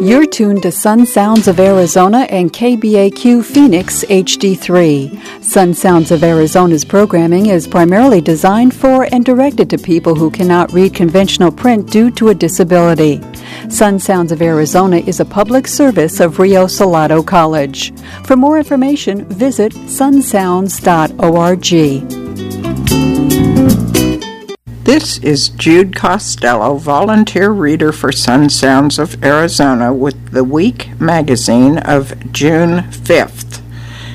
You're tuned to Sun Sounds of Arizona and KBAQ Phoenix HD3. Sun Sounds of Arizona's programming is primarily designed for and directed to people who cannot read conventional print due to a disability. Sun Sounds of Arizona is a public service of Rio Salado College. For more information, visit sunsounds.org. This is Jude Costello, volunteer reader for Sun Sounds of Arizona with the Week magazine of June 5th.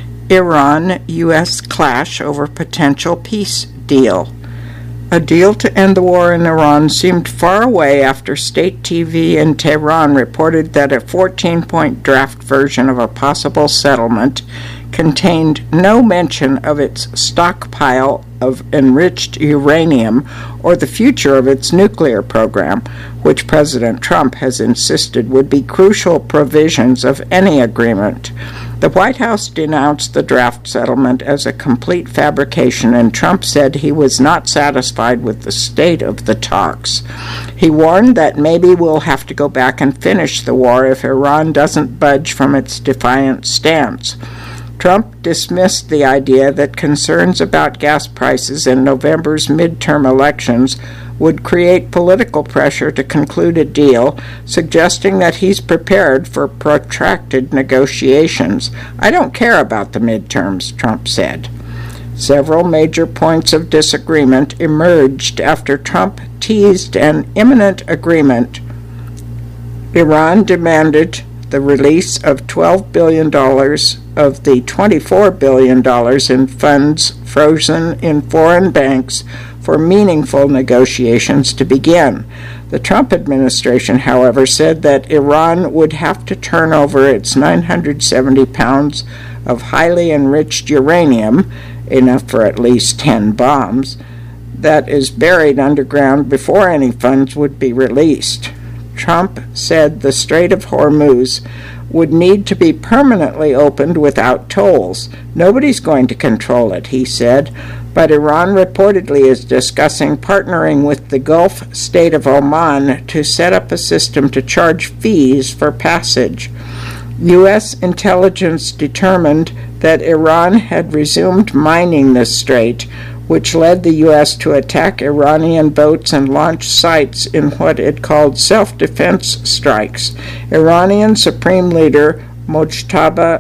Iran-U.S. clash over potential peace deal. A deal to end the war in Iran seemed far away after state TV in Tehran reported that a 14-point draft version of a possible settlement contained no mention of its stockpile of enriched uranium or the future of its nuclear program, which President Trump has insisted would be crucial provisions of any agreement. The White House denounced the draft settlement as a complete fabrication, and Trump said he was not satisfied with the state of the talks. He warned that maybe we'll have to go back and finish the war if Iran doesn't budge from its defiant stance. Trump dismissed the idea that concerns about gas prices in November's midterm elections would create political pressure to conclude a deal, suggesting that he's prepared for protracted negotiations. "I don't care about the midterms," Trump said. Several major points of disagreement emerged after Trump teased an imminent agreement. Iran demanded the release of $12 billion of the $24 billion in funds frozen in foreign banks for meaningful negotiations to begin. The Trump administration, however, said that Iran would have to turn over its 970 pounds of highly enriched uranium, enough for at least 10 bombs, that is buried underground before any funds would be released. Trump said the Strait of Hormuz would need to be permanently opened without tolls. Nobody's going to control it, he said, but Iran reportedly is discussing partnering with the Gulf state of Oman to set up a system to charge fees for passage. U.S. intelligence determined that Iran had resumed mining the strait, which led the U.S. to attack Iranian boats and launch sites in what it called self-defense strikes. Iranian Supreme Leader Mojtaba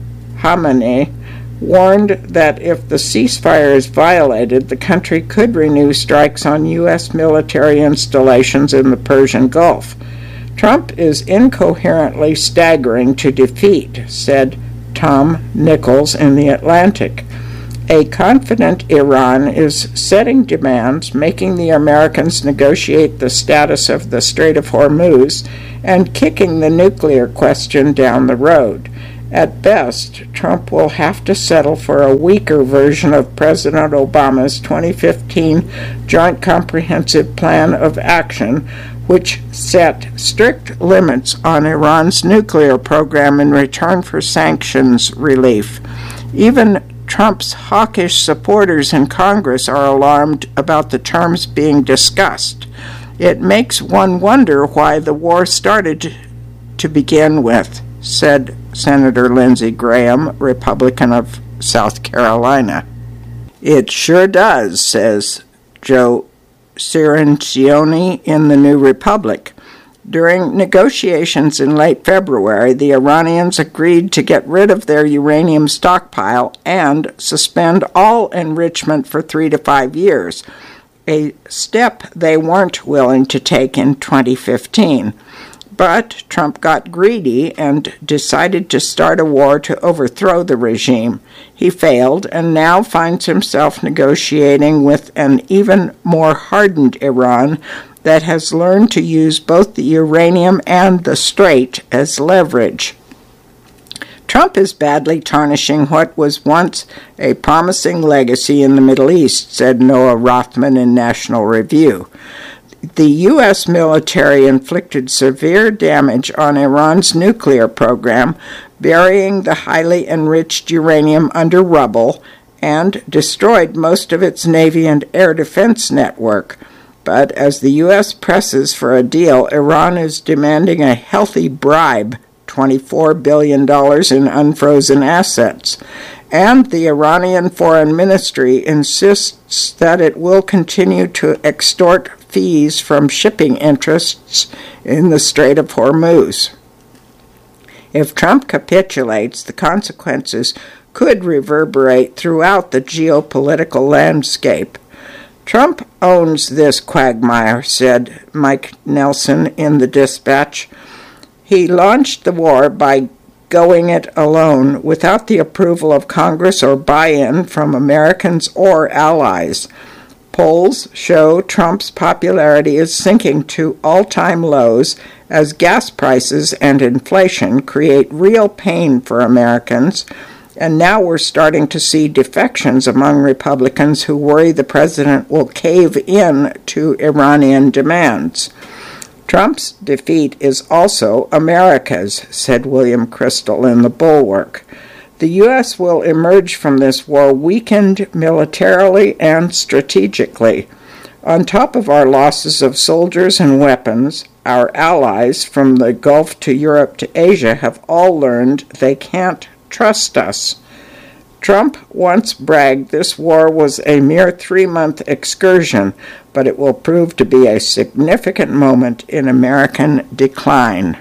Khamenei warned that if the ceasefire is violated, the country could renew strikes on U.S. military installations in the Persian Gulf. Trump is incoherently staggering to defeat, said Tom Nichols in The Atlantic. A confident Iran is setting demands, making the Americans negotiate the status of the Strait of Hormuz, and kicking the nuclear question down the road. At best, Trump will have to settle for a weaker version of President Obama's 2015 Joint Comprehensive Plan of Action, which set strict limits on Iran's nuclear program in return for sanctions relief. Even Trump's hawkish supporters in Congress are alarmed about the terms being discussed. It makes one wonder why the war started to begin with, said Senator Lindsey Graham, Republican of South Carolina. It sure does, says Joe Cirincione in the New Republic. During negotiations in late February, the Iranians agreed to get rid of their uranium stockpile and suspend all enrichment for 3 to 5 years, a step they weren't willing to take in 2015. But Trump got greedy and decided to start a war to overthrow the regime. He failed and now finds himself negotiating with an even more hardened Iran that has learned to use both the uranium and the strait as leverage. Trump is badly tarnishing what was once a promising legacy in the Middle East, said Noah Rothman in National Review. The U.S. military inflicted severe damage on Iran's nuclear program, burying the highly enriched uranium under rubble, and destroyed most of its Navy and air defense network. But as the U.S. presses for a deal, Iran is demanding a healthy bribe, $24 billion in unfrozen assets. And the Iranian Foreign Ministry insists that it will continue to extort fees from shipping interests in the Strait of Hormuz. If Trump capitulates, the consequences could reverberate throughout the geopolitical landscape. Trump owns this quagmire, said Mike Nelson in the Dispatch. He launched the war by going it alone without the approval of Congress or buy-in from Americans or allies. Polls show Trump's popularity is sinking to all-time lows as gas prices and inflation create real pain for Americans, and now we're starting to see defections among Republicans who worry the president will cave in to Iranian demands. Trump's defeat is also America's, said William Crystal in The Bulwark. The U.S. will emerge from this war weakened militarily and strategically. On top of our losses of soldiers and weapons, our allies from the Gulf to Europe to Asia have all learned they can't trust us. Trump once bragged this war was a mere 3-month excursion, but it will prove to be a significant moment in American decline.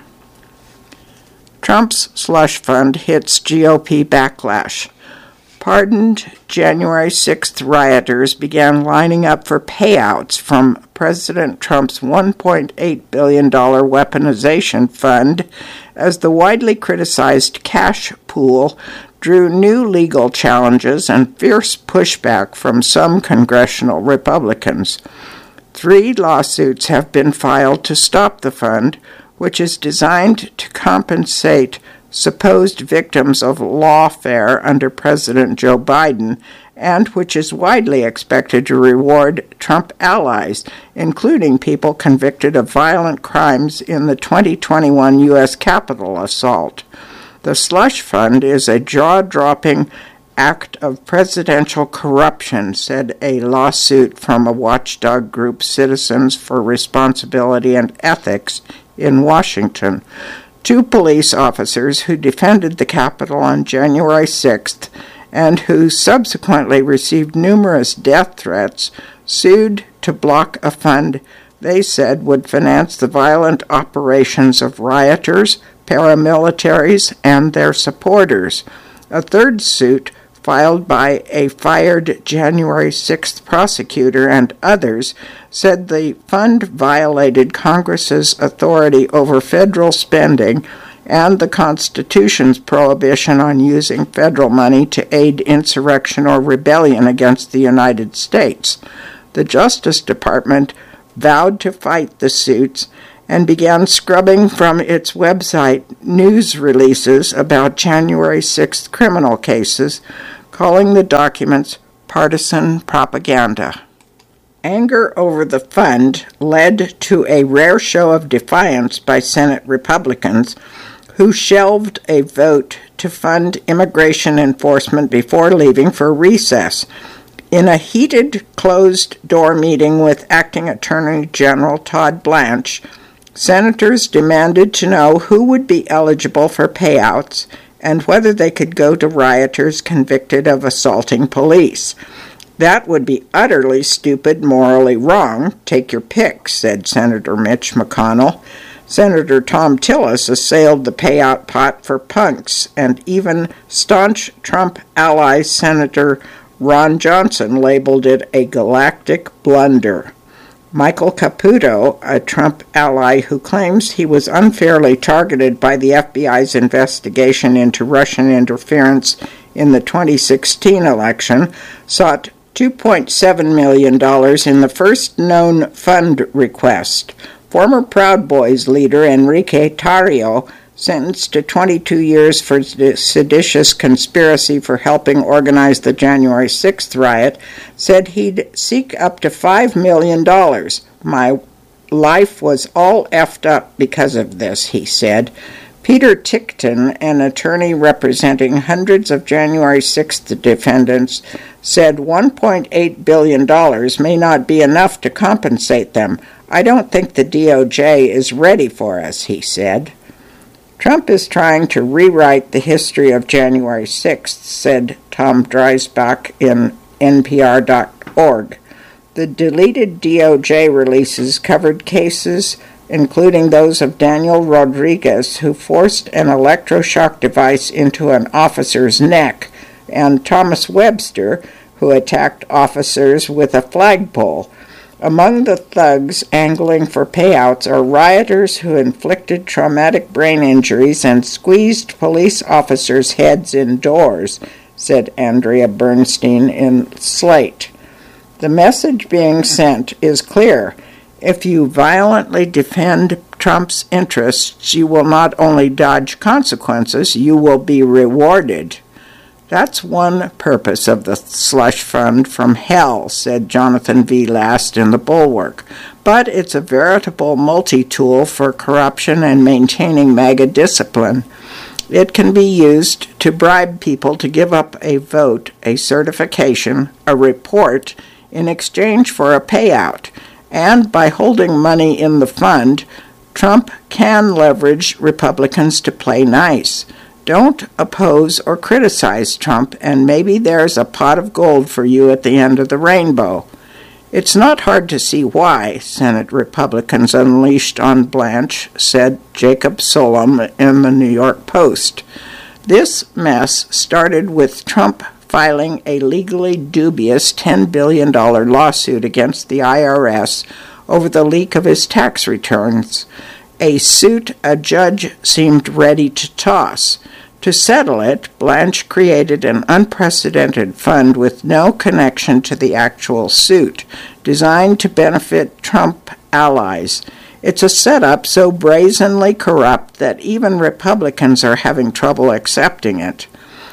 Trump's slush fund hits GOP backlash. Pardoned January 6th rioters began lining up for payouts from President Trump's $1.8 billion weaponization fund as the widely criticized cash pool drew new legal challenges and fierce pushback from some congressional Republicans. 3 lawsuits have been filed to stop the fund, which is designed to compensate supposed victims of lawfare under President Joe Biden, and which is widely expected to reward Trump allies, including people convicted of violent crimes in the 2021 U.S. Capitol assault. The slush fund is a jaw-dropping act of presidential corruption, said a lawsuit from a watchdog group, Citizens for Responsibility and Ethics, in Washington. 2 police officers who defended the Capitol on January 6th and who subsequently received numerous death threats sued to block a fund they said would finance the violent operations of rioters, paramilitaries, and their supporters. A 3rd suit, filed by a fired January 6th prosecutor and others, said the fund violated Congress's authority over federal spending and the Constitution's prohibition on using federal money to aid insurrection or rebellion against the United States. The Justice Department vowed to fight the suits and began scrubbing from its website news releases about January 6th criminal cases, calling the documents partisan propaganda. Anger over the fund led to a rare show of defiance by Senate Republicans, who shelved a vote to fund immigration enforcement before leaving for recess. In a heated, closed-door meeting with Acting Attorney General Todd Blanche, senators demanded to know who would be eligible for payouts and whether they could go to rioters convicted of assaulting police. That would be utterly stupid, morally wrong. Take your pick, said Senator Mitch McConnell. Senator Thom Tillis assailed the payout pot for punks, and even staunch Trump ally Senator Ron Johnson labeled it a galactic blunder. Michael Caputo, a Trump ally who claims he was unfairly targeted by the FBI's investigation into Russian interference in the 2016 election, sought $2.7 million in the first known fund request. Former Proud Boys leader Enrique Tarrio, sentenced to 22 years for seditious conspiracy for helping organize the January 6th riot, said he'd seek up to $5 million. My life was all effed up because of this, he said. Peter Tickton, an attorney representing hundreds of January 6th defendants, said $1.8 billion may not be enough to compensate them. I don't think the DOJ is ready for us, he said. Trump is trying to rewrite the history of January 6th, said Tom Dreisbach in NPR.org. The deleted DOJ releases covered cases including those of Daniel Rodriguez, who forced an electroshock device into an officer's neck, and Thomas Webster, who attacked officers with a flagpole. Among the thugs angling for payouts are rioters who inflicted traumatic brain injuries and squeezed police officers' heads indoors, said Andrea Bernstein in Slate. The message being sent is clear. If you violently defend Trump's interests, you will not only dodge consequences, you will be rewarded. That's one purpose of the slush fund from hell, said Jonathan V. Last in The Bulwark. But it's a veritable multi-tool for corruption and maintaining MAGA discipline. It can be used to bribe people to give up a vote, a certification, a report, in exchange for a payout. And by holding money in the fund, Trump can leverage Republicans to play nice. Don't oppose or criticize Trump, and maybe there's a pot of gold for you at the end of the rainbow. It's not hard to see why, Senate Republicans unleashed on Blanche, said Jacob Solom in the New York Post. This mess started with Trump filing a legally dubious $10 billion lawsuit against the IRS over the leak of his tax returns, a suit a judge seemed ready to toss. To settle it, Blanche created an unprecedented fund with no connection to the actual suit, designed to benefit Trump allies. It's a setup so brazenly corrupt that even Republicans are having trouble accepting it.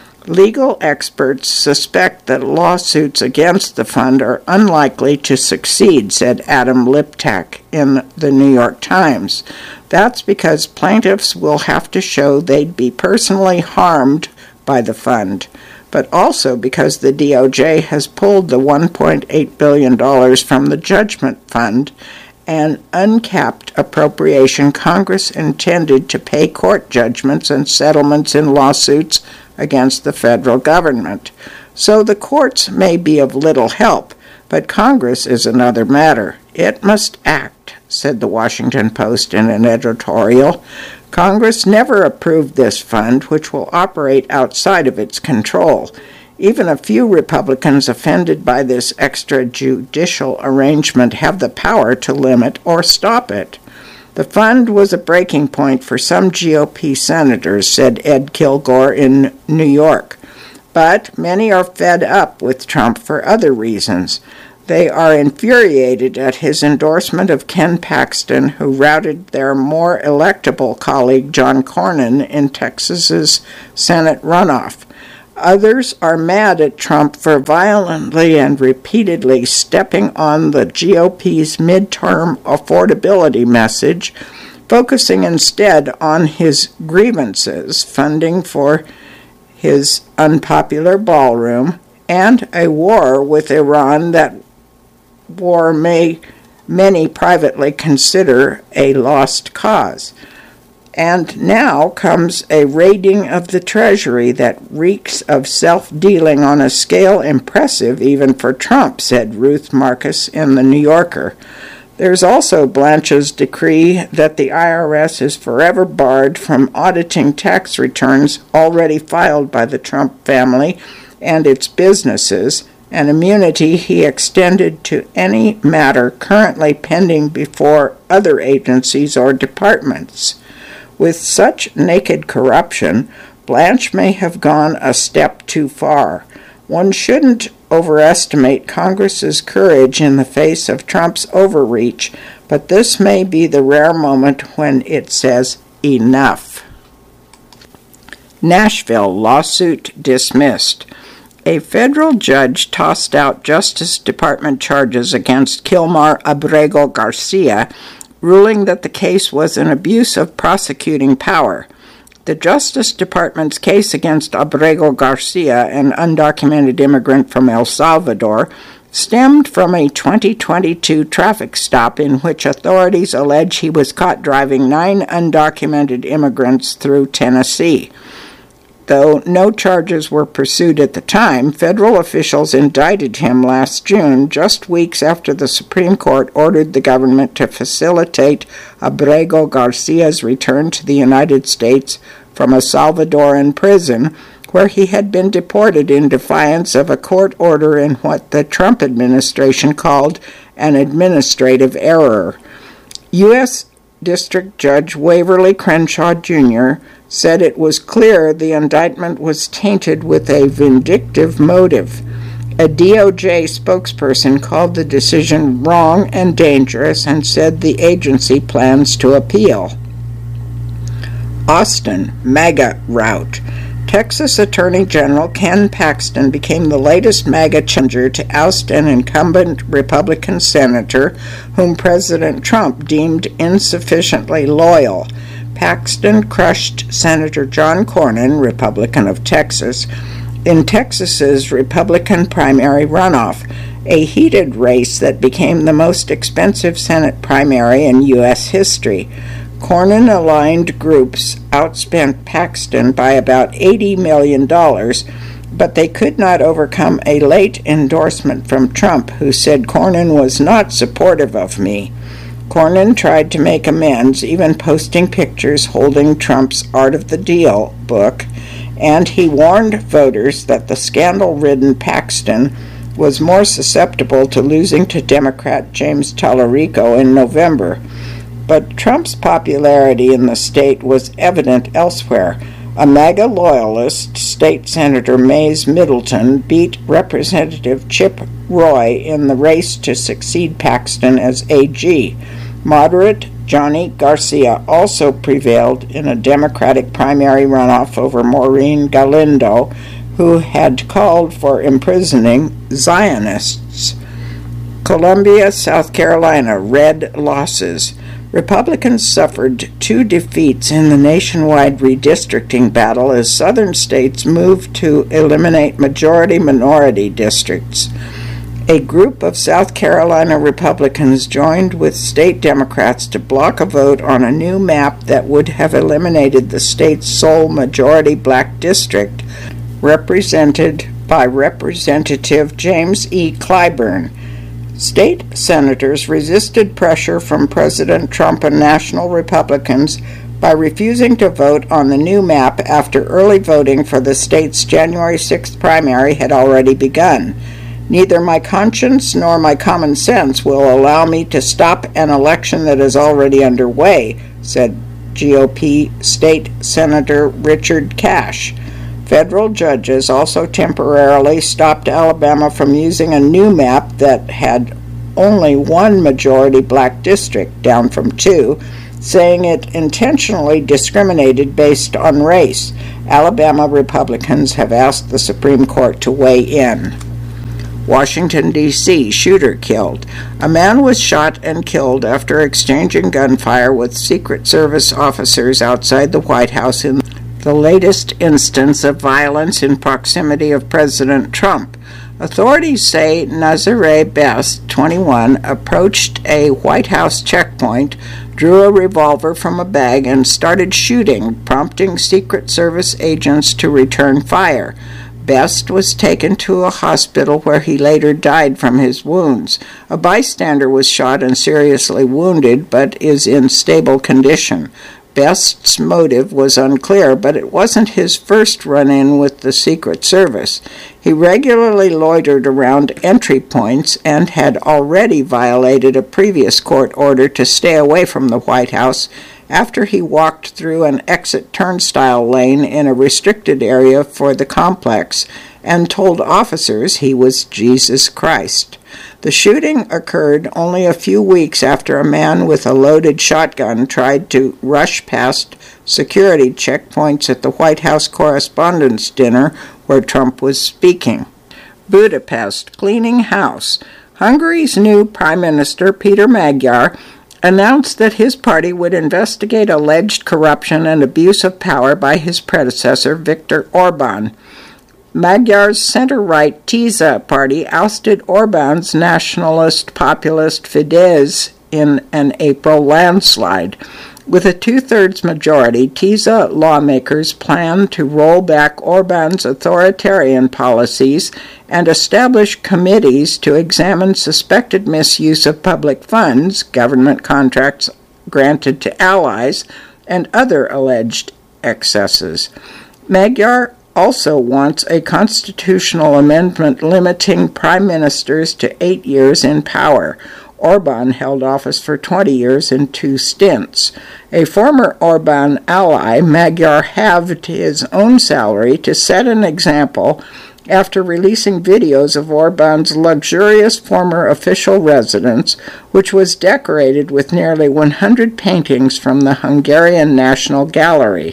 Legal experts suspect that lawsuits against the fund are unlikely to succeed, said Adam Liptak in the New York Times. That's because plaintiffs will have to show they'd be personally harmed by the fund, but also because the DOJ has pulled the $1.8 billion from the judgment fund, an uncapped appropriation Congress intended to pay court judgments and settlements in lawsuits against the federal government. So the courts may be of little help, but Congress is another matter. It must act, said the Washington Post in an editorial. Congress never approved this fund, which will operate outside of its control. Even a few Republicans offended by this extrajudicial arrangement have the power to limit or stop it. The fund was a breaking point for some GOP senators, said Ed Kilgore in New York. But many are fed up with Trump for other reasons. They are infuriated at his endorsement of Ken Paxton, who routed their more electable colleague John Cornyn in Texas's Senate runoff. Others are mad at Trump for violently and repeatedly stepping on the GOP's midterm affordability message, focusing instead on his grievances, funding for his unpopular ballroom, and a war with Iran that war many privately consider a lost cause. And now comes a raiding of the Treasury that reeks of self-dealing on a scale impressive even for Trump, said Ruth Marcus in The New Yorker. There's also Blanche's decree that the IRS is forever barred from auditing tax returns already filed by the Trump family and its businesses, an immunity he extended to any matter currently pending before other agencies or departments. With such naked corruption, Blanche may have gone a step too far. One shouldn't overestimate Congress's courage in the face of Trump's overreach, but this may be the rare moment when it says enough. Nashville lawsuit dismissed. A federal judge tossed out Justice Department charges against Kilmar Abrego Garcia, ruling that the case was an abuse of prosecuting power. The Justice Department's case against Abrego Garcia, an undocumented immigrant from El Salvador, stemmed from a 2022 traffic stop in which authorities allege he was caught driving 9 undocumented immigrants through Tennessee. Though no charges were pursued at the time, federal officials indicted him last June, just weeks after the Supreme Court ordered the government to facilitate Abrego Garcia's return to the United States from a Salvadoran prison, where he had been deported in defiance of a court order in what the Trump administration called an administrative error. U.S. District Judge Waverly Crenshaw, Jr., said it was clear the indictment was tainted with a vindictive motive. A DOJ spokesperson called the decision wrong and dangerous and said the agency plans to appeal. Austin, MAGA rout. Texas Attorney General Ken Paxton became the latest MAGA challenger to oust an incumbent Republican senator whom President Trump deemed insufficiently loyal. Paxton crushed Senator John Cornyn, Republican of Texas, in Texas's Republican primary runoff, a heated race that became the most expensive Senate primary in U.S. history. Cornyn-aligned groups outspent Paxton by about $80 million, but they could not overcome a late endorsement from Trump, who said Cornyn was not supportive of me. Cornyn tried to make amends, even posting pictures holding Trump's Art of the Deal book, and he warned voters that the scandal-ridden Paxton was more susceptible to losing to Democrat James Tallarico in November. But Trump's popularity in the state was evident elsewhere. A MAGA loyalist, State Senator Mays Middleton, beat Representative Chip Roy in the race to succeed Paxton as AG. Moderate Johnny Garcia also prevailed in a Democratic primary runoff over Maureen Galindo, who had called for imprisoning Zionists. Columbia, South Carolina, red losses. Republicans suffered 2 defeats in the nationwide redistricting battle as southern states moved to eliminate majority-minority districts. A group of South Carolina Republicans joined with state Democrats to block a vote on a new map that would have eliminated the state's sole majority black district, represented by Representative James E. Clyburn. State senators resisted pressure from President Trump and national Republicans by refusing to vote on the new map after early voting for the state's January 6th primary had already begun. Neither my conscience nor my common sense will allow me to stop an election that is already underway, said GOP State Senator Richard Cash. Federal judges also temporarily stopped Alabama from using a new map that had only 1 majority black district, down from 2, saying it intentionally discriminated based on race. Alabama Republicans have asked the Supreme Court to weigh in. Washington, D.C., shooter killed. A man was shot and killed after exchanging gunfire with Secret Service officers outside the White House in the latest instance of violence in proximity of President Trump. Authorities say Nazare Best, 21, approached a White House checkpoint, drew a revolver from a bag, and started shooting, prompting Secret Service agents to return fire. Best was taken to a hospital where he later died from his wounds. A bystander was shot and seriously wounded, but is in stable condition. Best's motive was unclear, but it wasn't his first run-in with the Secret Service. He regularly loitered around entry points and had already violated a previous court order to stay away from the White House after he walked through an exit turnstile lane in a restricted area for the complex and told officers he was Jesus Christ. The shooting occurred only a few weeks after a man with a loaded shotgun tried to rush past security checkpoints at the White House Correspondents' Dinner where Trump was speaking. Budapest, cleaning house. Hungary's new Prime Minister, Peter Magyar, announced that his party would investigate alleged corruption and abuse of power by his predecessor, Viktor Orban. Magyar's center-right Tisza party ousted Orban's nationalist populist Fidesz in an April landslide. With a two-thirds majority, Tisza lawmakers plan to roll back Orban's authoritarian policies and establish committees to examine suspected misuse of public funds, government contracts granted to allies, and other alleged excesses. Magyar also wants a constitutional amendment limiting prime ministers to 8 years in power. Orban held office for 20 years in 2 stints. A former Orban ally, Magyar halved his own salary to set an example after releasing videos of Orban's luxurious former official residence, which was decorated with nearly 100 paintings from the Hungarian National Gallery.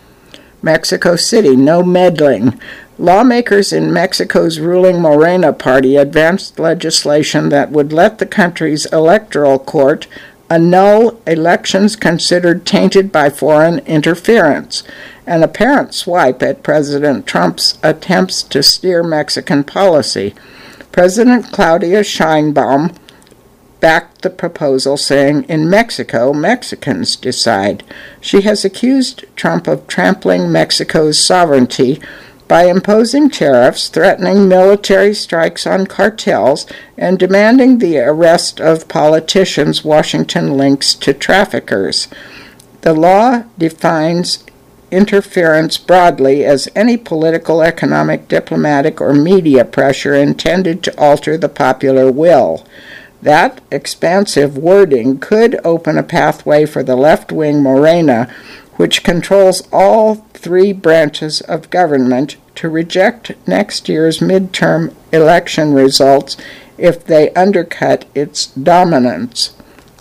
Mexico City, no meddling. Lawmakers in Mexico's ruling Morena party advanced legislation that would let the country's electoral court annul elections considered tainted by foreign interference, an apparent swipe at President Trump's attempts to steer Mexican policy. President Claudia Sheinbaum backed the proposal, saying, "In Mexico, Mexicans decide." She has accused Trump of trampling Mexico's sovereignty by imposing tariffs, threatening military strikes on cartels, and demanding the arrest of politicians Washington links to traffickers. The law defines interference broadly as any political, economic, diplomatic, or media pressure intended to alter the popular will. That expansive wording could open a pathway for the left-wing Morena, which controls all 3 branches of government, to reject next year's midterm election results if they undercut its dominance.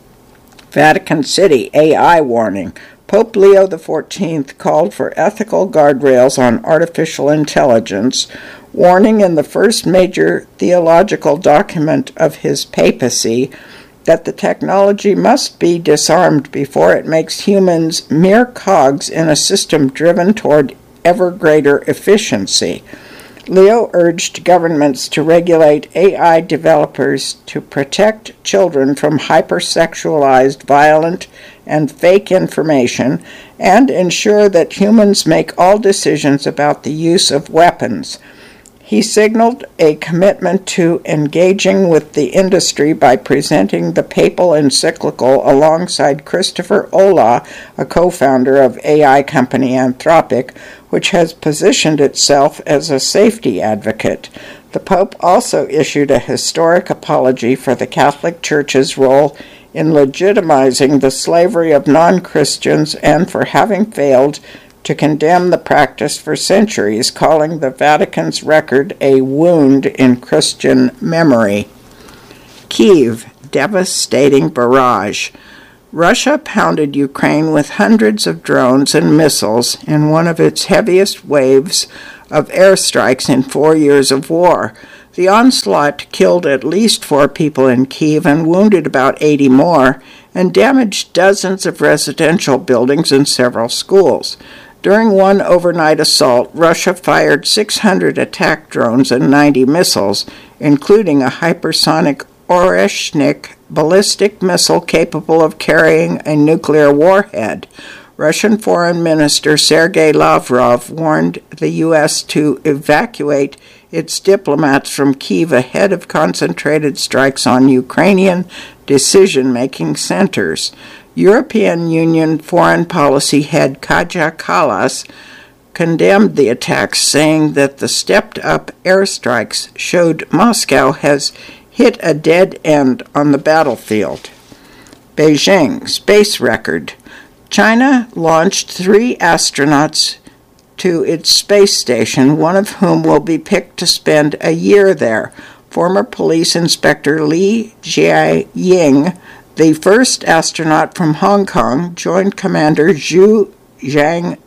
Vatican City, AI warning. Pope Leo XIV called for ethical guardrails on artificial intelligence, warning in the first major theological document of his papacy that the technology must be disarmed before it makes humans mere cogs in a system driven toward ever greater efficiency. Leo urged governments to regulate AI developers to protect children from hypersexualized, violent, and fake information, and ensure that humans make all decisions about the use of weapons. He signaled a commitment to engaging with the industry by presenting the papal encyclical alongside Christopher Olah, a co-founder of AI company Anthropic, which has positioned itself as a safety advocate. The Pope also issued a historic apology for the Catholic Church's role in legitimizing the slavery of non-Christians and for having failed to condemn the practice for centuries, calling the Vatican's record a wound in Christian memory. Kyiv, devastating barrage. Russia pounded Ukraine with hundreds of drones and missiles in one of its heaviest waves of airstrikes in 4 years of war. The onslaught killed at least 4 people in Kyiv and wounded about 80 more, and damaged dozens of residential buildings and several schools. During one overnight assault, Russia fired 600 attack drones and 90 missiles, including a hypersonic Oreshnik ballistic missile capable of carrying a nuclear warhead. Russian Foreign Minister Sergei Lavrov warned the U.S. to evacuate its diplomats from Kyiv ahead of concentrated strikes on Ukrainian decision-making centers. European Union Foreign Policy head Kaja Kallas condemned the attacks, saying that the stepped-up airstrikes showed Moscow has hit a dead end on the battlefield. Beijing, space record. China launched 3 astronauts to its space station, one of whom will be picked to spend a year there. Former police inspector Li Jiaying, the first astronaut from Hong Kong, joined Commander Zhu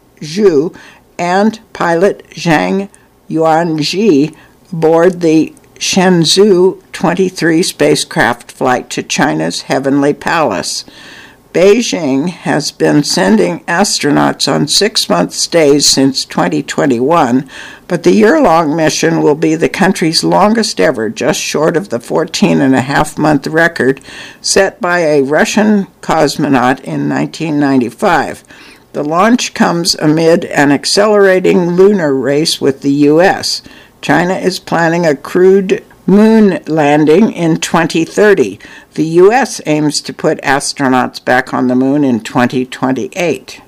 Zhangzhu and pilot Zhang Yuanji aboard the Shenzhou 23 spacecraft flight to China's Heavenly Palace. Beijing has been sending astronauts on 6-month stays since 2021, but the year-long mission will be the country's longest ever, just short of the 14-and-a-half-month record set by a Russian cosmonaut in 1995. The launch comes amid an accelerating lunar race with the U.S. China is planning a crewed moon landing in 2030. The U.S. aims to put astronauts back on the moon in 2028.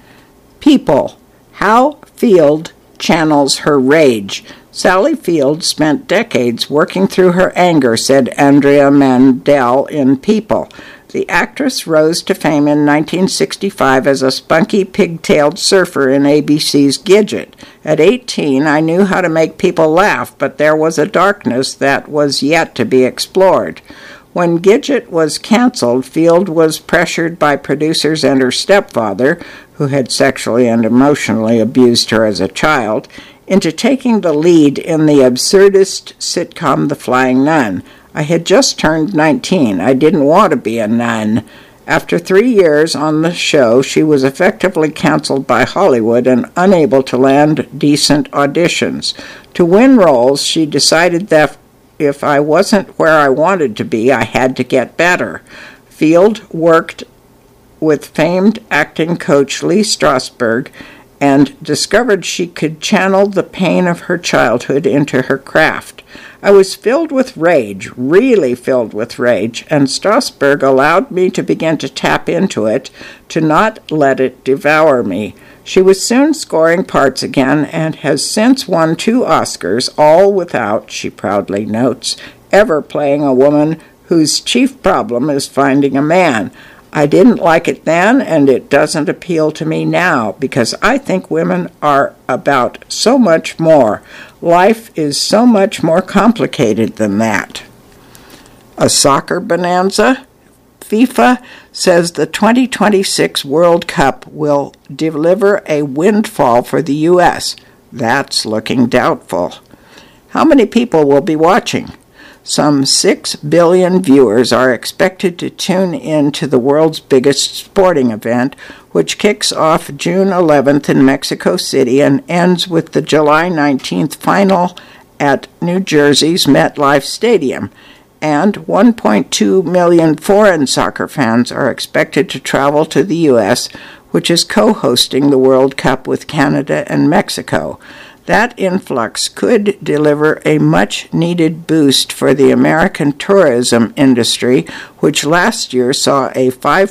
People. How Field channels her rage. Sally Field spent decades working through her anger, said Andrea Mandel in People. The actress rose to fame in 1965 as a spunky, pigtailed surfer in ABC's Gidget. At 18, I knew how to make people laugh, but there was a darkness that was yet to be explored. When Gidget was canceled, Field was pressured by producers and her stepfather, who had sexually and emotionally abused her as a child, into taking the lead in the absurdist sitcom The Flying Nun. I had just turned 19. I didn't want to be a nun. After 3 years on the show, she was effectively canceled by Hollywood and unable to land decent auditions. To win roles, she decided that if I wasn't where I wanted to be, I had to get better. Field worked with famed acting coach Lee Strasberg and discovered she could channel the pain of her childhood into her craft. I was filled with rage, really filled with rage, and Strasberg allowed me to begin to tap into it, to not let it devour me. She was soon scoring parts again and has since won 2 Oscars, all without, she proudly notes, ever playing a woman whose chief problem is finding a man. I didn't like it then, and it doesn't appeal to me now, because I think women are about so much more. Life is so much more complicated than that. A soccer bonanza? FIFA says the 2026 World Cup will deliver a windfall for the U.S. That's looking doubtful. How many people will be watching? Some 6 billion viewers are expected to tune in to the world's biggest sporting event, which kicks off June 11th in Mexico City and ends with the July 19th final at New Jersey's MetLife Stadium. And 1.2 million foreign soccer fans are expected to travel to the U.S., which is co-hosting the World Cup with Canada and Mexico. That influx could deliver a much-needed boost for the American tourism industry, which last year saw a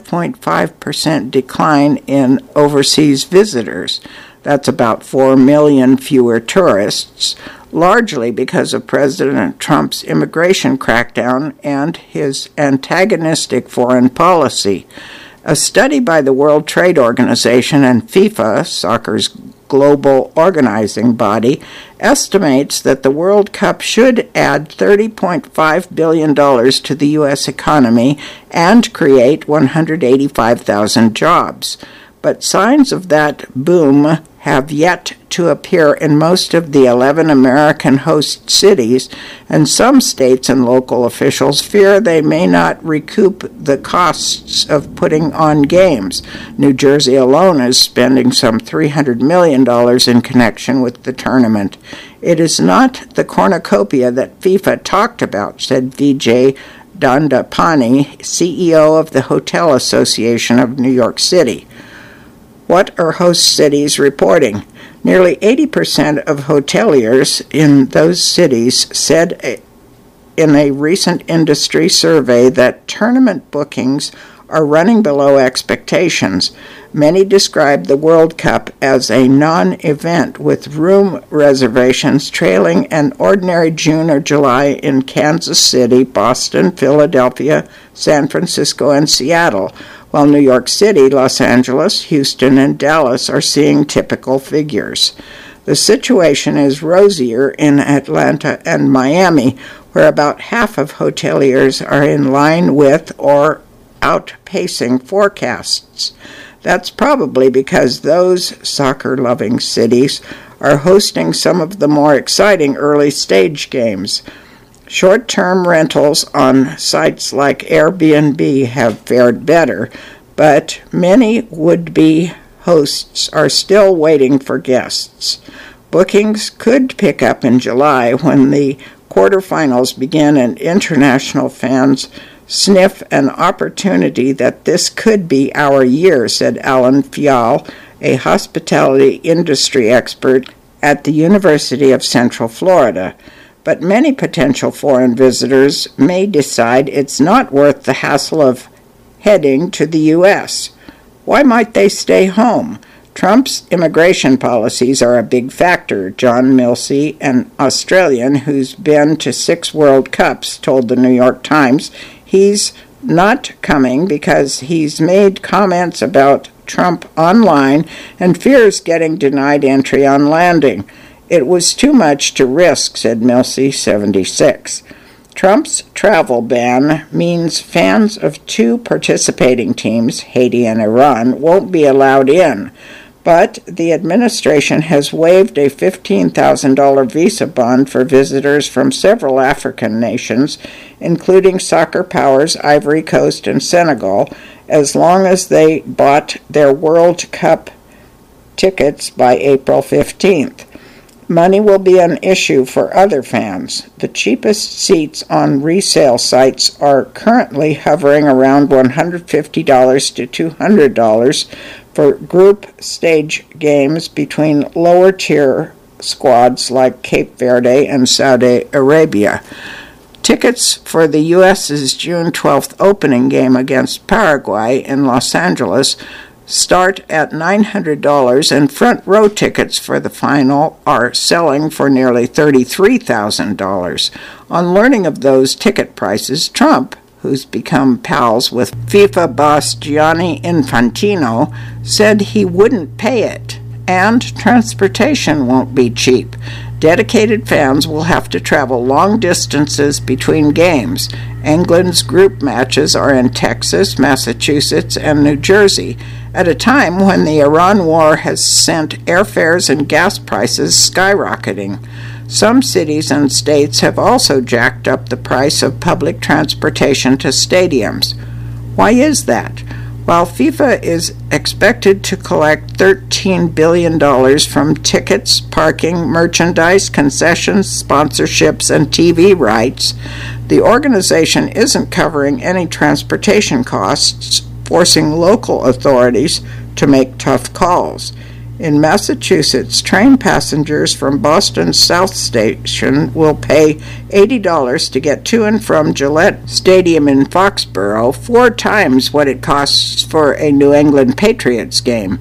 5.5% decline in overseas visitors. That's about 4 million fewer tourists, largely because of President Trump's immigration crackdown and his antagonistic foreign policy. A study by the World Trade Organization and FIFA, soccer's global organizing body, estimates that the World Cup should add $30.5 billion to the U.S. economy and create 185,000 jobs. But signs of that boom have yet to appear in most of the 11 American host cities, and some states and local officials fear they may not recoup the costs of putting on games. New Jersey alone is spending some $300 million in connection with the tournament. It is not the cornucopia that FIFA talked about, said Vijay Dandapani, CEO of the Hotel Association of New York City. What are host cities reporting? Nearly 80% of hoteliers in those cities said in a recent industry survey that tournament bookings are running below expectations. Many describe the World Cup as a non-event, with room reservations trailing an ordinary June or July in Kansas City, Boston, Philadelphia, San Francisco, and Seattle, while New York City, Los Angeles, Houston, and Dallas are seeing typical figures. The situation is rosier in Atlanta and Miami, where about half of hoteliers are in line with or outpacing forecasts. That's probably because those soccer-loving cities are hosting some of the more exciting early-stage games. Short-term rentals on sites like Airbnb have fared better, but many would-be hosts are still waiting for guests. Bookings could pick up in July when the quarterfinals begin and international fans sniff an opportunity that this could be our year, said Alan Fial, a hospitality industry expert at the University of Central Florida. But many potential foreign visitors may decide it's not worth the hassle of heading to the U.S. Why might they stay home? Trump's immigration policies are a big factor, John Milsey, an Australian who's been to 6 World Cups, told the New York Times. He's not coming because he's made comments about Trump online and fears getting denied entry on landing. It was too much to risk, said Milsey, 76. Trump's travel ban means fans of 2 participating teams, Haiti and Iran, won't be allowed in. But the administration has waived a $15,000 visa bond for visitors from several African nations, including soccer powers Ivory Coast and Senegal, as long as they bought their World Cup tickets by April 15th. Money will be an issue for other fans. The cheapest seats on resale sites are currently hovering around $150 to $200 for group stage games between lower-tier squads like Cape Verde and Saudi Arabia. Tickets for the U.S.'s June 12th opening game against Paraguay in Los Angeles start at $900, and front-row tickets for the final are selling for nearly $33,000. On learning of those ticket prices, Trump, who's become pals with FIFA boss Gianni Infantino, said he wouldn't pay it, and transportation won't be cheap. Dedicated fans will have to travel long distances between games. England's group matches are in Texas, Massachusetts, and New Jersey, at a time when the Iran war has sent airfares and gas prices skyrocketing. Some cities and states have also jacked up the price of public transportation to stadiums. Why is that? While FIFA is expected to collect $13 billion from tickets, parking, merchandise, concessions, sponsorships, and TV rights, the organization isn't covering any transportation costs, forcing local authorities to make tough calls. In Massachusetts, train passengers from Boston's South Station will pay $80 to get to and from Gillette Stadium in Foxborough, 4 times what it costs for a New England Patriots game.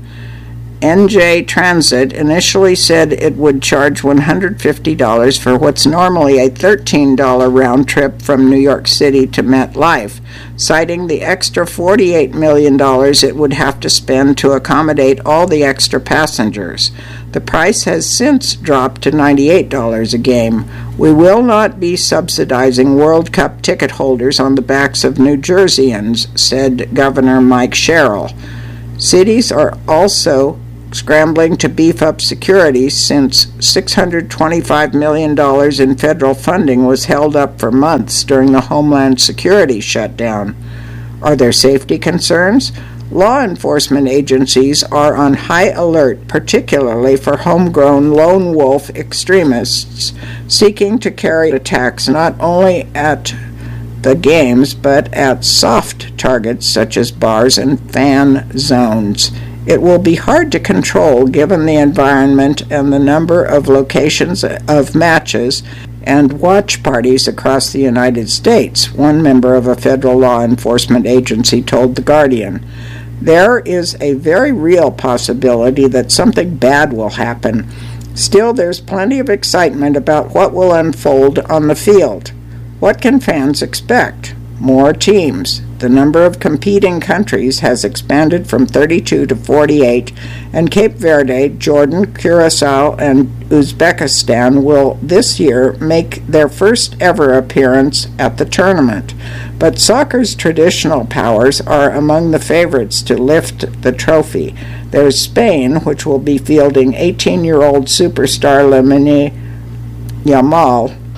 NJ Transit initially said it would charge $150 for what's normally a $13 round trip from New York City to MetLife, citing the extra $48 million it would have to spend to accommodate all the extra passengers. The price has since dropped to $98 a game. We will not be subsidizing World Cup ticket holders on the backs of New Jerseyans, said Governor Mike Sherrill. Cities are also scrambling to beef up security since $625 million in federal funding was held up for months during the Homeland Security shutdown. Are there safety concerns? Law enforcement agencies are on high alert, particularly for homegrown lone wolf extremists seeking to carry attacks not only at the games but at soft targets such as bars and fan zones. It will be hard to control given the environment and the number of locations of matches and watch parties across the United States, one member of a federal law enforcement agency told The Guardian. There is a very real possibility that something bad will happen. Still, there's plenty of excitement about what will unfold on the field. What can fans expect? More teams. The number of competing countries has expanded from 32 to 48, and Cape Verde, Jordan, Curacao, and Uzbekistan will this year make their first ever appearance at the tournament. But soccer's traditional powers are among the favorites to lift the trophy. There's Spain, which will be fielding 18-year-old superstar Lamine Yamal,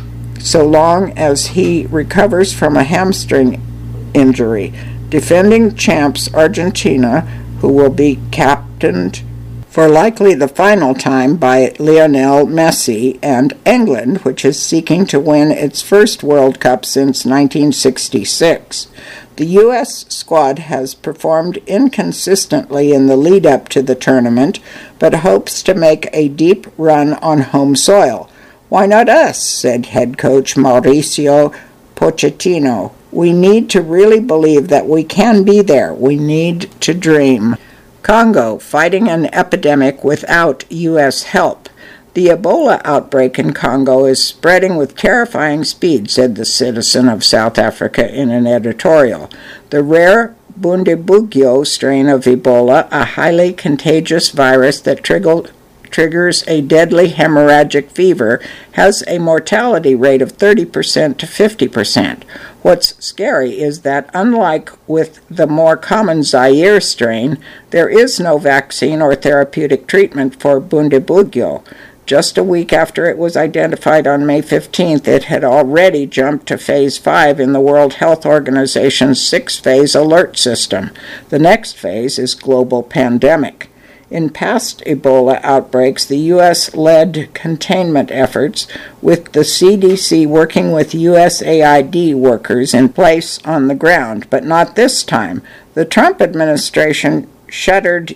so long as he recovers from a hamstring injury. Defending champs Argentina, who will be captained for likely the final time by Lionel Messi, and England, which is seeking to win its first World Cup since 1966. The U.S. squad has performed inconsistently in the lead-up to the tournament, but hopes to make a deep run on home soil. "Why not us?" said head coach Mauricio Pochettino. "We need to really believe that we can be there. We need to dream." Congo, fighting an epidemic without U.S. help. "The Ebola outbreak in Congo is spreading with terrifying speed," said the citizen of South Africa in an editorial. The rare Bundibugyo strain of Ebola, a highly contagious virus that triggers a deadly hemorrhagic fever, has a mortality rate of 30% to 50%. What's scary is that, unlike with the more common Zaire strain, there is no vaccine or therapeutic treatment for Bundibugyo. Just a week after it was identified on May 15th, it had already jumped to Phase 5 in the World Health Organization's 6-phase alert system. The next phase is global pandemic. In past Ebola outbreaks, the U.S. led containment efforts, with the CDC working with USAID workers in place on the ground, but not this time. The Trump administration shuttered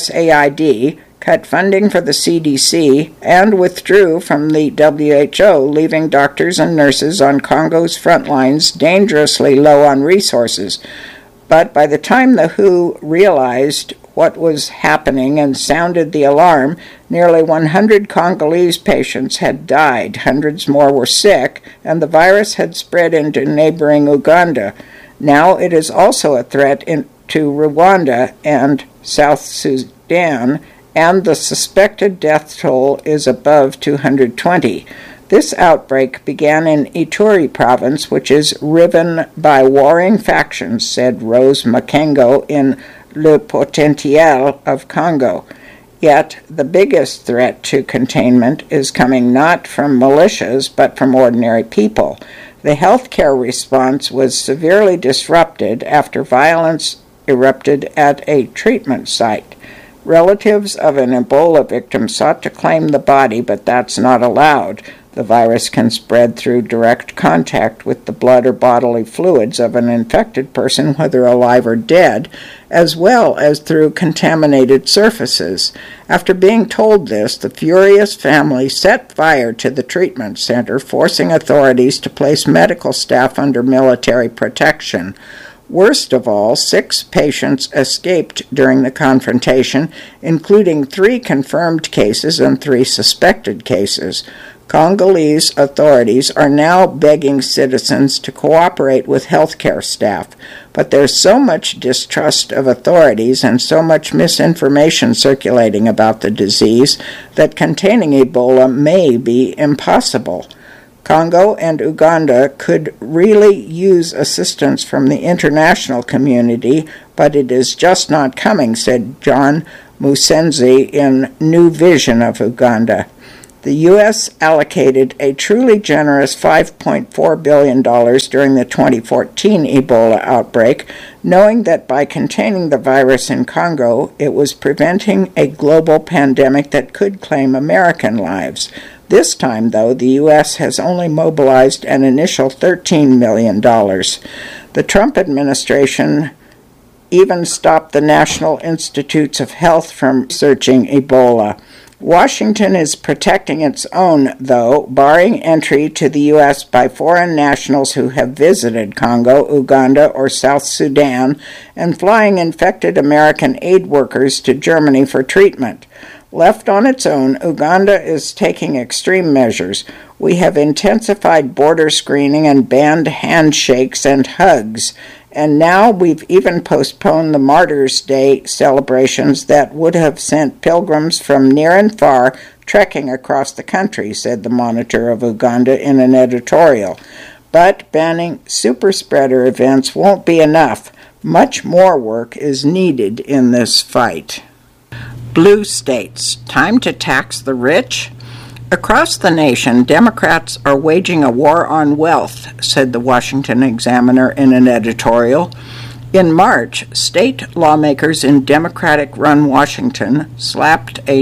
USAID, cut funding for the CDC, and withdrew from the WHO, leaving doctors and nurses on Congo's front lines dangerously low on resources. But by the time the WHO realized what was happening and sounded the alarm, nearly 100 Congolese patients had died, hundreds more were sick, and the virus had spread into neighboring Uganda. Now it is also a threat to Rwanda and South Sudan, and the suspected death toll is above 220. This outbreak began in Ituri province, which is riven by warring factions, said Rose Makengo in Le Potentiel of Congo. Yet the biggest threat to containment is coming not from militias, but from ordinary people. The healthcare response was severely disrupted after violence erupted at a treatment site. Relatives of an Ebola victim sought to claim the body, but that's not allowed. The virus can spread through direct contact with the blood or bodily fluids of an infected person, whether alive or dead, as well as through contaminated surfaces. After being told this, the furious family set fire to the treatment center, forcing authorities to place medical staff under military protection. Worst of all, 6 patients escaped during the confrontation, including 3 confirmed cases and 3 suspected cases. Congolese authorities are now begging citizens to cooperate with healthcare staff, but there's so much distrust of authorities and so much misinformation circulating about the disease that containing Ebola may be impossible. Congo and Uganda could really use assistance from the international community, but it is just not coming, said John Musenzi in New Vision of Uganda. The U.S. allocated a truly generous $5.4 billion during the 2014 Ebola outbreak, knowing that by containing the virus in Congo, it was preventing a global pandemic that could claim American lives. This time, though, the U.S. has only mobilized an initial $13 million. The Trump administration even stopped the National Institutes of Health from researching Ebola. Washington is protecting its own, though, barring entry to the U.S. by foreign nationals who have visited Congo, Uganda, or South Sudan, and flying infected American aid workers to Germany for treatment. Left on its own, Uganda is taking extreme measures. We have intensified border screening and banned handshakes and hugs. And now we've even postponed the Martyrs' Day celebrations that would have sent pilgrims from near and far trekking across the country, said the Monitor of Uganda in an editorial. But banning super-spreader events won't be enough. Much more work is needed in this fight. Blue states, time to tax the rich? Across the nation, Democrats are waging a war on wealth, said the Washington Examiner in an editorial. In March, state lawmakers in Democratic-run Washington slapped a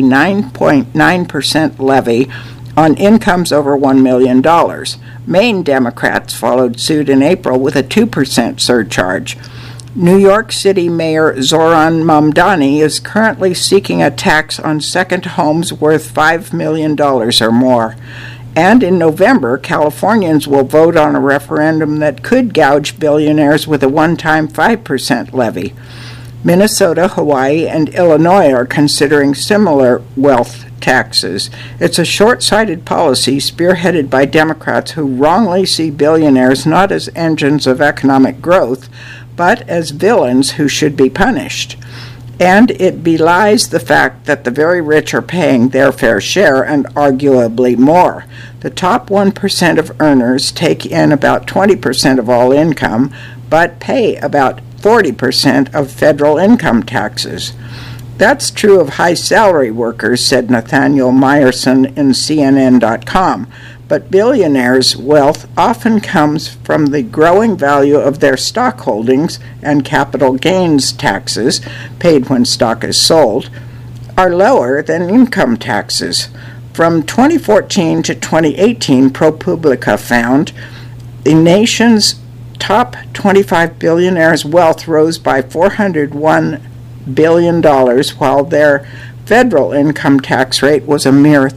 9.9% levy on incomes over $1 million. Maine Democrats followed suit in April with a 2% surcharge. New York City Mayor Zohran Mamdani is currently seeking a tax on second homes worth $5 million or more. And in November, Californians will vote on a referendum that could gouge billionaires with a one-time 5% levy. Minnesota, Hawaii, and Illinois are considering similar wealth taxes. It's a short-sighted policy spearheaded by Democrats who wrongly see billionaires not as engines of economic growth, but as villains who should be punished. And it belies the fact that the very rich are paying their fair share and arguably more. The top 1% of earners take in about 20% of all income, but pay about 40% of federal income taxes. That's true of high-salary workers, said Nathaniel Meyerson in CNN.com. But billionaires' wealth often comes from the growing value of their stock holdings, and capital gains taxes, paid when stock is sold, are lower than income taxes. From 2014 to 2018, ProPublica found the nation's top 25 billionaires' wealth rose by $401 billion, while their federal income tax rate was a mere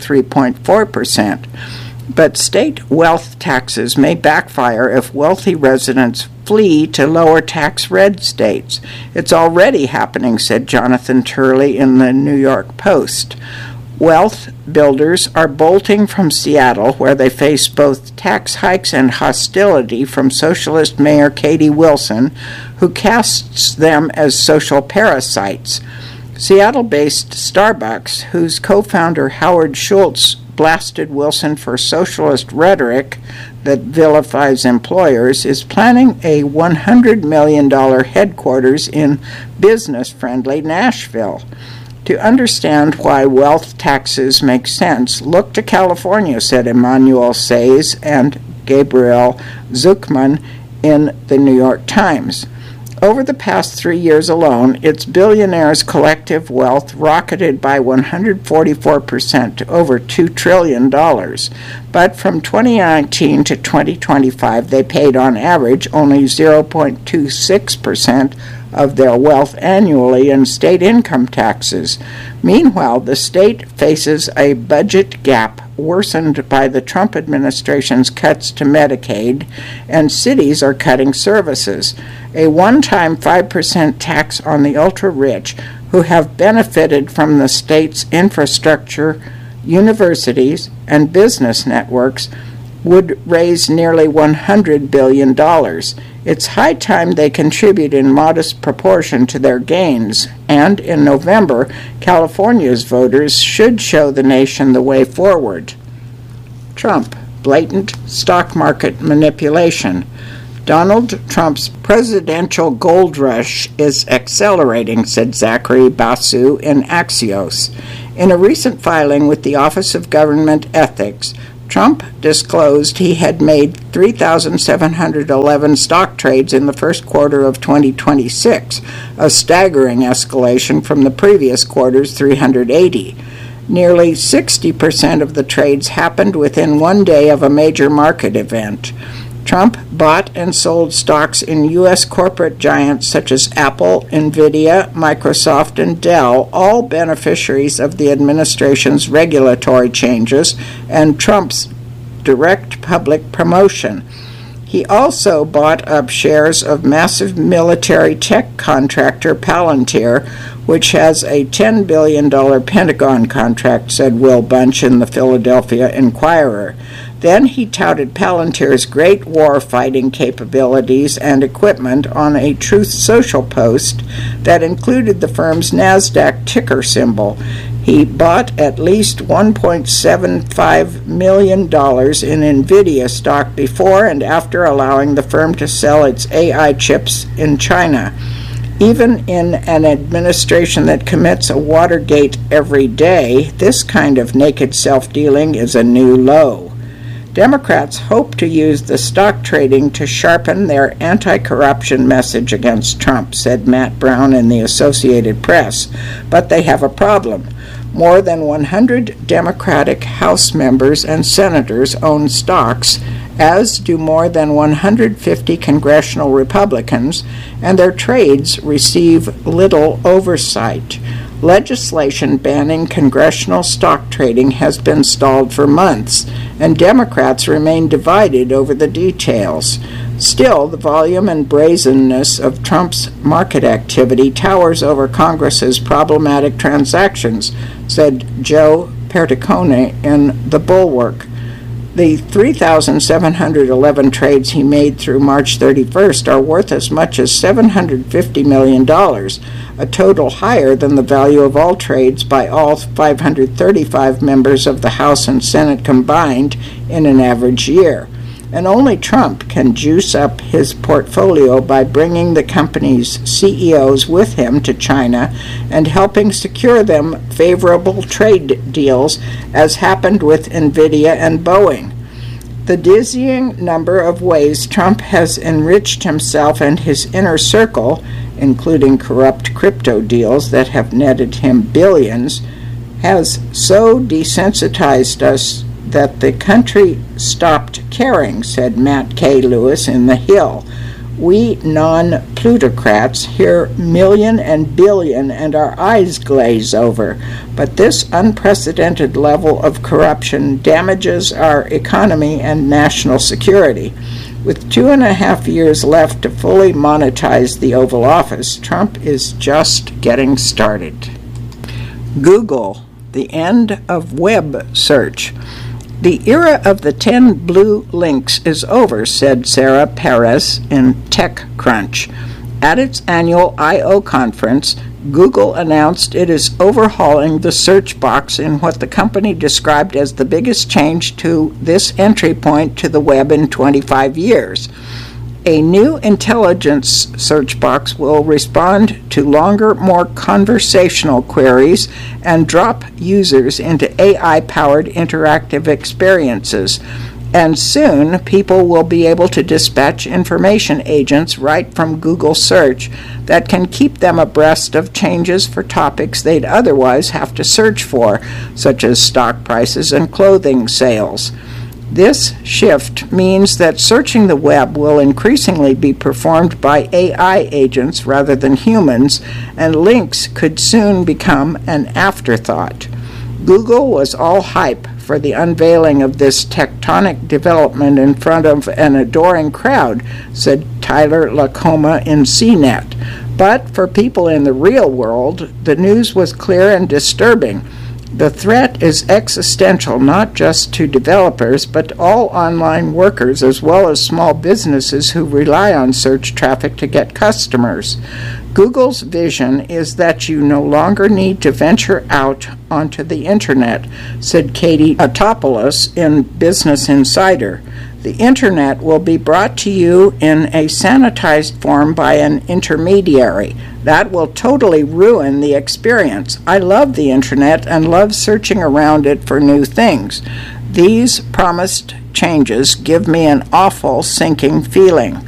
3.4%. But state wealth taxes may backfire if wealthy residents flee to lower tax red states. It's already happening, said Jonathan Turley in the New York Post. Wealth builders are bolting from Seattle, where they face both tax hikes and hostility from socialist Mayor Katie Wilson, who casts them as social parasites. Seattle-based Starbucks, whose co-founder Howard Schultz blasted Wilson for socialist rhetoric that vilifies employers, is planning a $100 million headquarters in business-friendly Nashville. To understand why wealth taxes make sense, look to California, said Emmanuel Says and Gabriel Zuckman in the New York Times. Over the past 3 years alone, its billionaires' collective wealth rocketed by 144% to over $2 trillion. But from 2019 to 2025, they paid on average only 0.26% of their wealth annually in state income taxes. Meanwhile, the state faces a budget gap worsened by the Trump administration's cuts to Medicaid, and cities are cutting services. A one-time 5% tax on the ultra-rich who have benefited from the state's infrastructure, universities, and business networks would raise nearly $100 billion. It's high time they contribute in modest proportion to their gains, and in November, California's voters should show the nation the way forward. Trump, blatant stock market manipulation. Donald Trump's presidential gold rush is accelerating, said Zachary Basu in Axios. In a recent filing with the Office of Government Ethics, Trump disclosed he had made 3,711 stock trades in the first quarter of 2026, a staggering escalation from the previous quarter's 380. Nearly 60% of the trades happened within 1 day of a major market event. Trump bought and sold stocks in U.S. corporate giants such as Apple, Nvidia, Microsoft, and Dell, all beneficiaries of the administration's regulatory changes and Trump's direct public promotion. He also bought up shares of massive military tech contractor Palantir, which has a $10 billion Pentagon contract, said Will Bunch in the Philadelphia Inquirer. Then he touted Palantir's great war-fighting capabilities and equipment on a Truth Social post that included the firm's NASDAQ ticker symbol. He bought at least $1.75 million in Nvidia stock before and after allowing the firm to sell its AI chips in China. Even in an administration that commits a Watergate every day, this kind of naked self-dealing is a new low. Democrats hope to use the stock trading to sharpen their anti-corruption message against Trump, said Matt Brown in the Associated Press, but they have a problem. More than 100 Democratic House members and senators own stocks, as do more than 150 congressional Republicans, and their trades receive little oversight. Legislation banning congressional stock trading has been stalled for months, and Democrats remain divided over the details. Still, the volume and brazenness of Trump's market activity towers over Congress's problematic transactions, said Joe Perticone in The Bulwark. The 3,711 trades he made through March 31st are worth as much as $750 million, a total higher than the value of all trades by all 535 members of the House and Senate combined in an average year. And only Trump can juice up his portfolio by bringing the company's CEOs with him to China and helping secure them favorable trade deals, as happened with NVIDIA and Boeing. The dizzying number of ways Trump has enriched himself and his inner circle, including corrupt crypto deals that have netted him billions, has so desensitized us that the country stopped caring, said Matt K. Lewis in The Hill. We non-plutocrats hear million and billion and our eyes glaze over, but this unprecedented level of corruption damages our economy and national security. With 2.5 years left to fully monetize the Oval Office, Trump is just getting started. Google, the end of web search. The era of the 10 blue links is over, said Sarah Perez in TechCrunch. At its annual I/O conference, Google announced it is overhauling the search box in what the company described as the biggest change to this entry point to the web in 25 years. A new intelligence search box will respond to longer, more conversational queries and drop users into AI-powered interactive experiences. And soon, people will be able to dispatch information agents right from Google Search that can keep them abreast of changes for topics they'd otherwise have to search for, such as stock prices and clothing sales. This shift means that searching the web will increasingly be performed by AI agents rather than humans, and links could soon become an afterthought. Google was all hype for the unveiling of this tectonic development in front of an adoring crowd, said Tyler Lacoma in CNET. But for people in the real world, the news was clear and disturbing. The threat is existential not just to developers, but all online workers as well as small businesses who rely on search traffic to get customers. Google's vision is that you no longer need to venture out onto the internet, said Katie Atopoulos in Business Insider. The internet will be brought to you in a sanitized form by an intermediary. That will totally ruin the experience. I love the internet and love searching around it for new things. These promised changes give me an awful sinking feeling.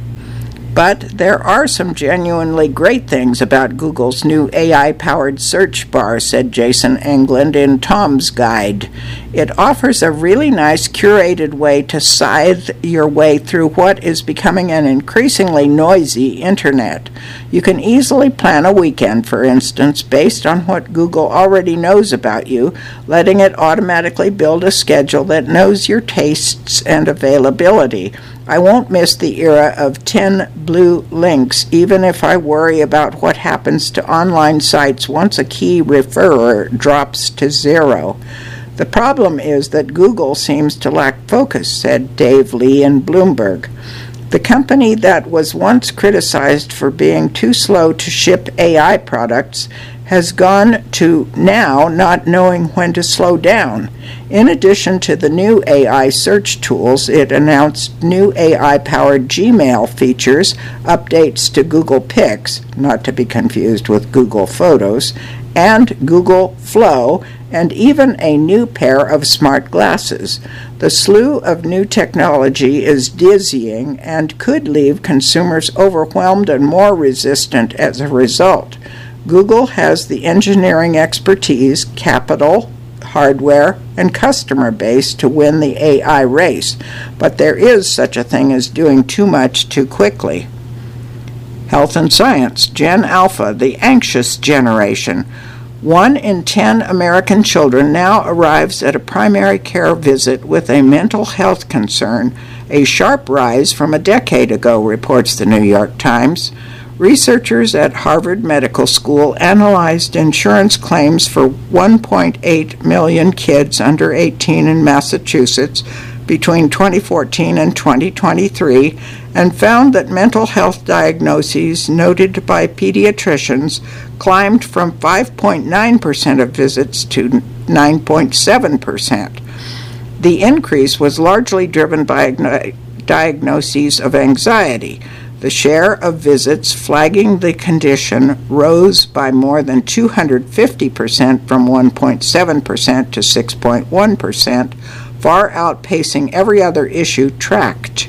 But there are some genuinely great things about Google's new AI-powered search bar, said Jason England in Tom's Guide. It offers a really nice curated way to scythe your way through what is becoming an increasingly noisy internet. You can easily plan a weekend, for instance, based on what Google already knows about you, letting it automatically build a schedule that knows your tastes and availability. I won't miss the era of 10 blue links, even if I worry about what happens to online sites once a key referrer drops to 0. The problem is that Google seems to lack focus, said Dave Lee in Bloomberg. The company that was once criticized for being too slow to ship AI products has gone to now not knowing when to slow down. In addition to the new AI search tools, it announced new AI-powered Gmail features, updates to Google Pics, not to be confused with Google Photos, and Google Flow, and even a new pair of smart glasses. The slew of new technology is dizzying and could leave consumers overwhelmed and more resistant as a result. Google has the engineering expertise, capital, hardware, and customer base to win the AI race, but there is such a thing as doing too much too quickly. Health and Science, Gen Alpha, the anxious generation. 1 in 10 American children now arrives at a primary care visit with a mental health concern, a sharp rise from a decade ago, reports the New York Times. Researchers at Harvard Medical School analyzed insurance claims for 1.8 million kids under 18 in Massachusetts between 2014 and 2023 and found that mental health diagnoses noted by pediatricians climbed from 5.9% of visits to 9.7%. The increase was largely driven by diagnoses of anxiety. The share of visits flagging the condition rose by more than 250% from 1.7% to 6.1%, far outpacing every other issue tracked.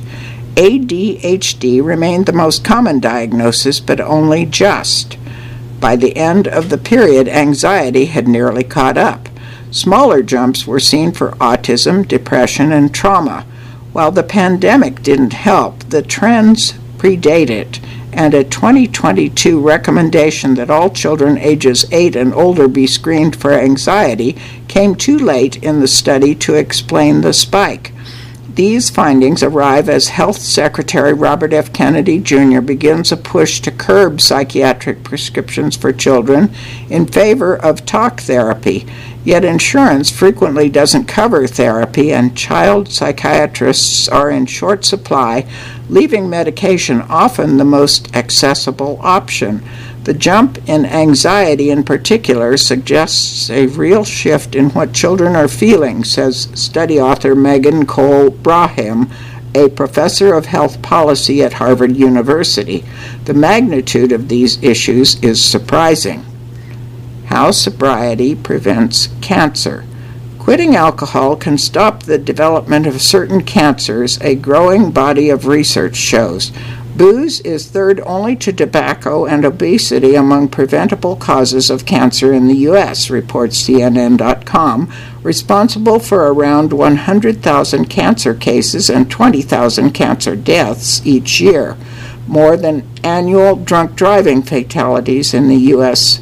ADHD remained the most common diagnosis, but only just. By the end of the period, anxiety had nearly caught up. Smaller jumps were seen for autism, depression, and trauma. While the pandemic didn't help, the trends predate it, and a 2022 recommendation that all children ages 8 and older be screened for anxiety came too late in the study to explain the spike. These findings arrive as Health Secretary Robert F. Kennedy Jr. begins a push to curb psychiatric prescriptions for children in favor of talk therapy. Yet insurance frequently doesn't cover therapy, and child psychiatrists are in short supply, leaving medication often the most accessible option. The jump in anxiety in particular suggests a real shift in what children are feeling, says study author Megan Cole Braham, a professor of health policy at Harvard University. The magnitude of these issues is surprising. How sobriety prevents cancer. Quitting alcohol can stop the development of certain cancers, a growing body of research shows. Booze is third only to tobacco and obesity among preventable causes of cancer in the U.S., reports CNN.com, responsible for around 100,000 cancer cases and 20,000 cancer deaths each year, more than annual drunk driving fatalities in the U.S.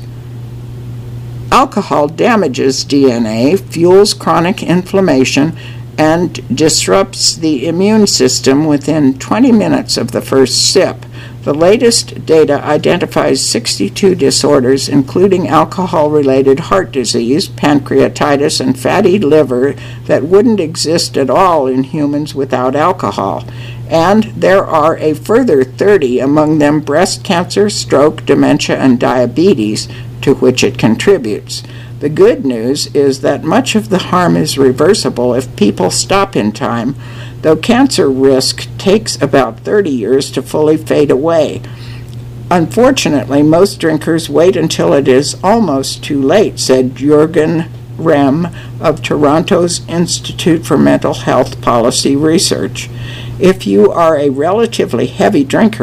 Alcohol damages DNA, fuels chronic inflammation, and disrupts the immune system within 20 minutes of the first sip. The latest data identifies 62 disorders, including alcohol-related heart disease, pancreatitis, and fatty liver that wouldn't exist at all in humans without alcohol. And there are a further 30, among them breast cancer, stroke, dementia, and diabetes, to which it contributes. The good news is that much of the harm is reversible if people stop in time, though cancer risk takes about 30 years to fully fade away. Unfortunately, most drinkers wait until it is almost too late, said Jürgen Rehm of Toronto's Institute for Mental Health Policy Research. If you are a relatively heavy drinker,